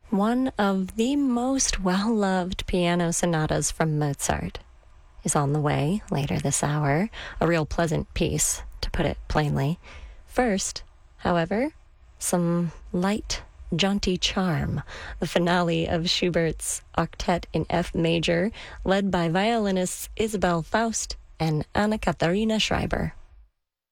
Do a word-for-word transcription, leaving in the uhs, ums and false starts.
One of the most well-loved piano sonatas from Mozart is on the way later this hour. A real pleasant piece, to put it plainly. First, however, some light, jaunty charm, the finale of Schubert's Octet in F major, led by violinists Isabel Faust and Anna Katharina Schreiber.